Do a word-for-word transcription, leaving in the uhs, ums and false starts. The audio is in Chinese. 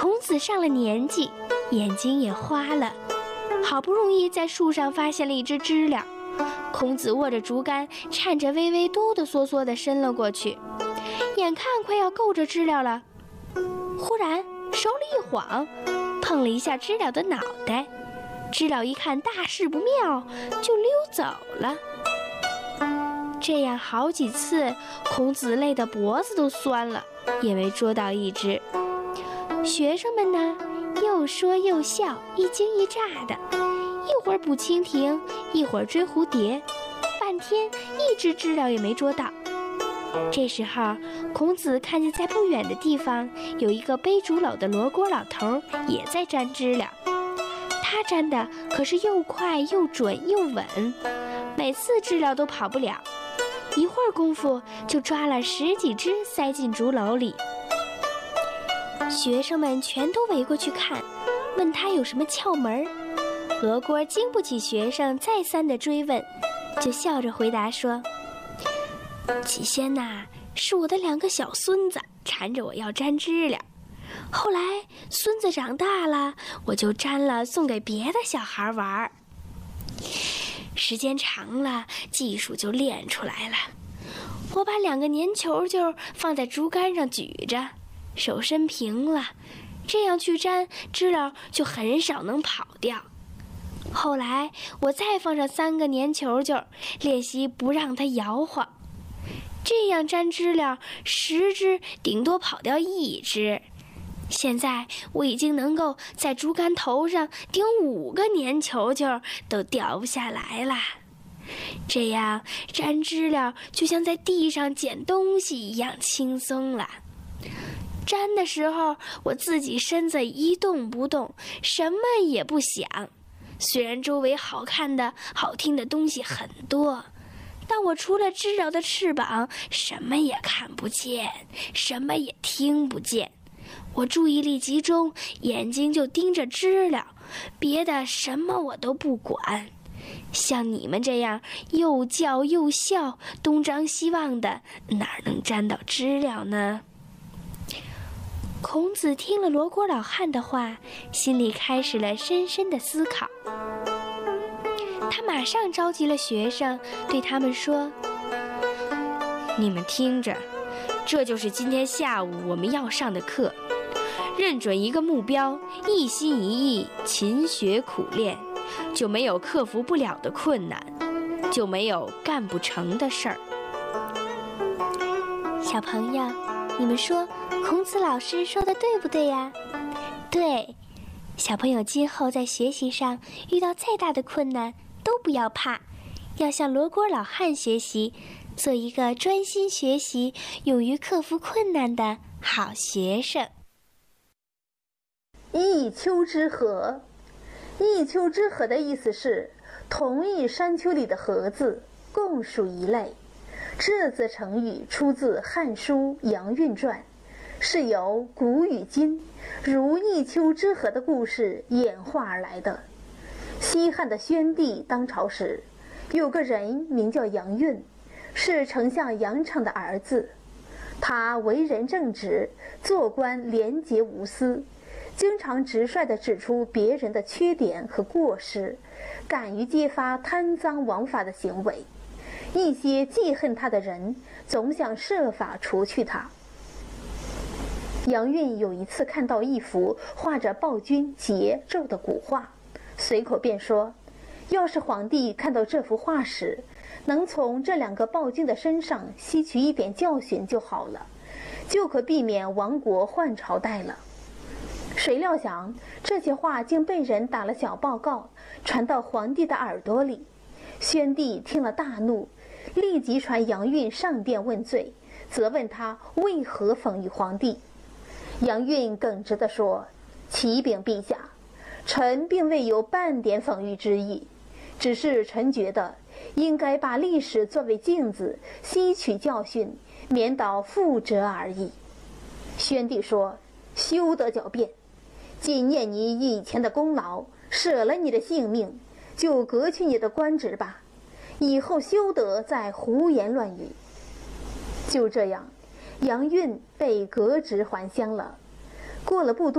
孔子上了年纪，眼睛也花了，好不容易在树上发现了一只知了。孔子握着竹竿，颤着巍巍哆哆嗦嗦地伸了过去，眼看快要够着知了了，忽然手里一晃，碰了一下知了的脑袋。知了一看大事不妙，就溜走了。这样好几次，孔子累得脖子都酸了，也没捉到一只。学生们呢，又说又笑，一惊一乍的，一会儿捕蜻蜓，一会儿追蝴蝶，半天一只知了也没捉到。这时候，孔子看见在不远的地方有一个背竹篓的罗锅老头，也在粘知了。他粘的可是又快又准又稳，每次知了都跑不了。一会儿功夫就抓了十几只塞进竹篓里。学生们全都围过去看，问他有什么窍门。罗锅经不起学生再三的追问，就笑着回答说：起先呐，是我的两个小孙子缠着我要粘知了，后来孙子长大了，我就粘了送给别的小孩玩。时间长了，技术就练出来了。我把两个粘球球放在竹竿上举着，手伸平了，这样去粘，知了就很少能跑掉。后来我再放上三个粘球球，练习不让它摇晃，这样粘知了，十只顶多跑掉一只。现在我已经能够在竹竿头上顶五个粘球球都掉不下来了。这样粘知了就像在地上捡东西一样轻松了。粘的时候，我自己身子一动不动，什么也不想。虽然周围好看的好听的东西很多，但我除了知了的翅膀，什么也看不见，什么也听不见。我注意力集中，眼睛就盯着知了，别的什么我都不管。像你们这样又叫又笑，东张西望的，哪能沾到知了呢？孔子听了罗锅老汉的话，心里开始了深深的思考。他马上召集了学生，对他们说：你们听着，这就是今天下午我们要上的课。认准一个目标，一心一意，勤学苦练，就没有克服不了的困难，就没有干不成的事儿。小朋友，你们说孔子老师说的对不对呀？对，小朋友今后在学习上遇到再大的困难都不要怕，要向罗锅老汉学习，做一个专心学习、勇于克服困难的好学生。 一丘之貉，一丘之貉的意思是同一山丘里的貉字，共属一类。这则成语出自《汉书·杨运传》，是由古与今如一丘之貉的故事演化而来的。西汉的宣帝当朝时，有个人名叫杨运，是丞相杨畅的儿子。他为人正直，做官廉洁无私，经常直率地指出别人的缺点和过失，敢于揭发贪赃枉法的行为。一些记恨他的人总想设法除去他。杨运有一次看到一幅画着暴君桀纣的古画，随口便说，要是皇帝看到这幅画时，能从这两个暴君的身上吸取一点教训就好了，就可避免亡国换朝代了。谁料想这些话竟被人打了小报告，传到皇帝的耳朵里。宣帝听了大怒，立即传杨运上殿问罪，责问他为何讽喻皇帝。杨运耿直地说，启禀陛下，臣并未有半点讽喻之意，只是臣觉得应该把历史作为镜子，吸取教训，免导覆辙而已。宣帝说，休得狡辩，纪念你以前的功劳，舍了你的性命，就革去你的官职吧，以后休得再胡言乱语。就这样，杨运被革职还乡了。过了不多